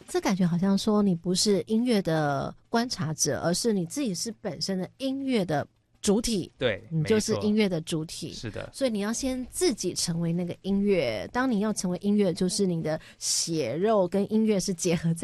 这感觉好像说你不是音乐的观察者，而是你自己是本身的音乐的主体。 对， 你就是音乐的主体。 是的， 所以你要先自己成为那个音乐。当你要成为音乐，就是你的血肉跟音乐是结合在